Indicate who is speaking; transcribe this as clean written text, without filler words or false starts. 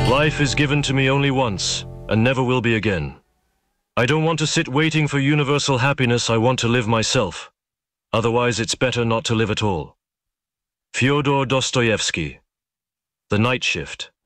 Speaker 1: Life is given to me only once, and never will be again. I don't want to sit waiting for universal happiness, I want to live myself. Otherwise it's better not to live at all. Fyodor Dostoevsky. The Night Shift.